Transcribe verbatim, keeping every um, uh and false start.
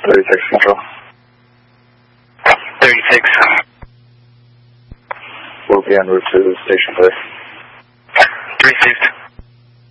thirty-six Central. thirty-six. We'll be en route to Station three. three six.